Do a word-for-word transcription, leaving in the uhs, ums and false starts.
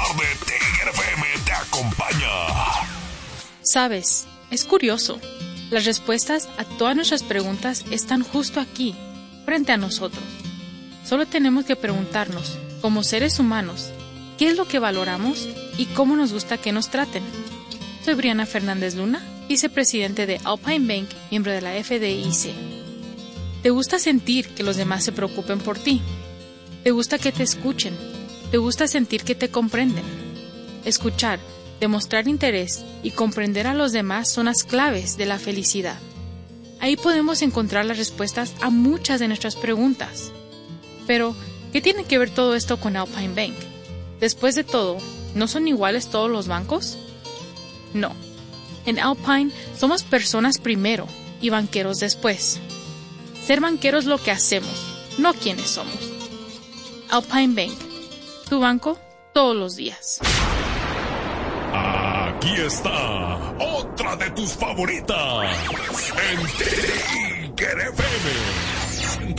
tarde, Tigre F M te acompaña. Sabes, es curioso. Las respuestas a todas nuestras preguntas están justo aquí, frente a nosotros. Solo tenemos que preguntarnos, como seres humanos, ¿qué es lo que valoramos y cómo nos gusta que nos traten? Soy Brianna Fernández Luna, vicepresidente de Alpine Bank, miembro de la F D I C. ¿Te gusta sentir que los demás se preocupen por ti? ¿Te gusta que te escuchen? ¿Te gusta sentir que te comprenden? Escuchar, demostrar interés y comprender a los demás son las claves de la felicidad. Ahí podemos encontrar las respuestas a muchas de nuestras preguntas. Pero, ¿qué tiene que ver todo esto con Alpine Bank? Después de todo, ¿no son iguales todos los bancos? No. En Alpine somos personas primero y banqueros después. Ser banqueros es lo que hacemos, no quienes somos. Alpine Bank, tu banco todos los días. Aquí está otra de tus favoritas en Tigre F M.